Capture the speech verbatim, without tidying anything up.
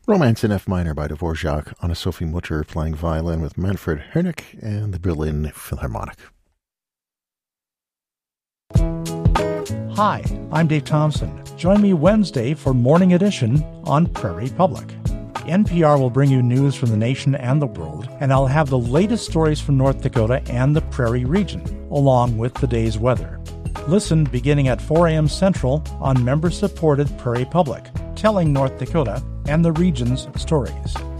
Romance in F minor by Dvorak, Anna-Sophie Mutter playing violin with Manfred Hoernig and the Berlin Philharmonic. Hi, I'm Dave Thompson. Join me Wednesday for Morning Edition on Prairie Public. N P R will bring you news from the nation and the world, and I'll have the latest stories from North Dakota and the Prairie region, along with the day's weather. Listen beginning at four a.m. Central on member-supported Prairie Public, telling North Dakota and the region's stories.